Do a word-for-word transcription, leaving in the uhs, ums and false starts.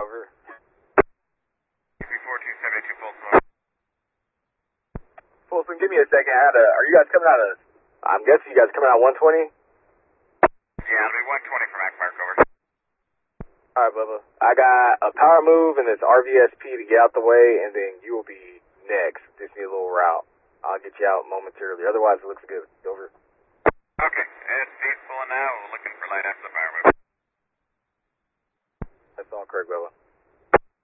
Over. four two seven two Folsom. Folsom, give me a second. I had a, are you guys coming out of, I'm guessing you guys coming out one twenty? Yeah, it'll be one twenty from Akmark, over. Alright, Bubba. I got a power move and this R V S P to get out the way, and then you will be next. Just need a little route. I'll get you out momentarily. Otherwise, it looks good. Over. Okay, it's peaceful now. We're looking for light after the power move. That's all correct, Bubba.